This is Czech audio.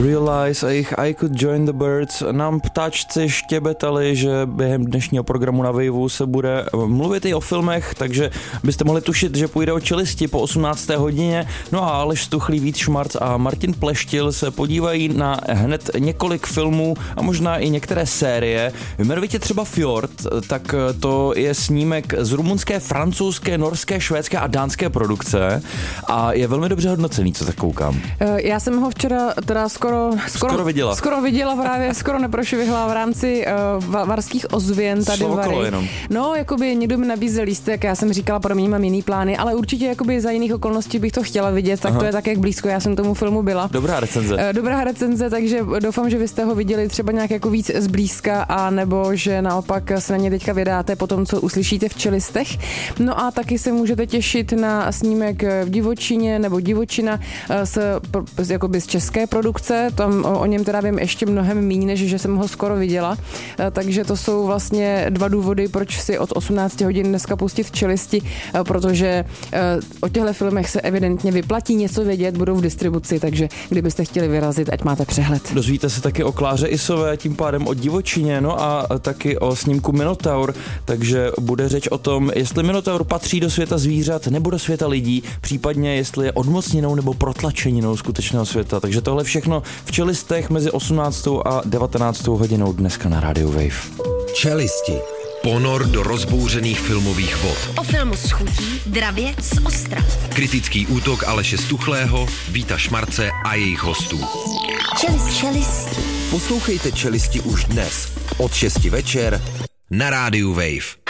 Realize a jejich I Could Join the Birds nám ptáčci štěbetali, že během dnešního programu na Waveu se bude mluvit i o filmech, takže byste mohli tušit, že půjde o Čelisti po 18. hodině. No a Aleš Stuchlý, Vít Šmarc a Martin Pleštil se podívají na hned několik filmů a možná i některé série. Jmenovitě třeba Fjord, tak to je snímek z rumunské, francouzské, norské, švédské a dánské produkce a je velmi dobře hodnocený, co tak koukám. Já jsem ho včera teda skoro viděla právě, skoro neprošvihla v rámci varských ozvěn tady Vary. No, jakoby někdo mi nabízel lístek, já jsem říkala, pro mě mám jiný plány, ale určitě jakoby za jiných okolností bych to chtěla vidět, tak to je tak, jak blízko já jsem tomu filmu byla. Dobrá recenze, takže doufám, že vy jste ho viděli třeba nějak jako víc zblízka, a nebo že naopak se na ně teďka vydáte po tom, co uslyšíte v Čelistech. No a taky se můžete těšit na snímek v divočině nebo divočina z české produkce, tam o něm teda vím ještě mnohem míň, než že jsem ho skoro viděla, takže to jsou vlastně dva důvody, proč si od 18 hodin dneska pustit Čelisti, protože o těchto filmech se evidentně vyplatí něco vědět, budou v distribuci, takže kdybyste chtěli vyrazit, ať máte přehled. Dozvíte se taky o Kláře Isové, tím pádem o divočině, no a taky o snímku Minotaur, takže bude řeč o tom, jestli Minotaur patří do světa zvířat nebo do světa lidí, případně jestli je odmocněnou nebo protlačeninou skutečného světa. Takže tohle všechno v Čelistech mezi 18. a 19. hodinou dneska na rádiu Wave. Čelisti. Ponor do rozbouřených filmových vod. O filmu s chutí, dravě z ostra. Kritický útok Aleše Stuchlého, Víta Šmarce a jejich hostů. Čelisti. Poslouchejte Čelisti už dnes od 6 večer na rádiu Wave.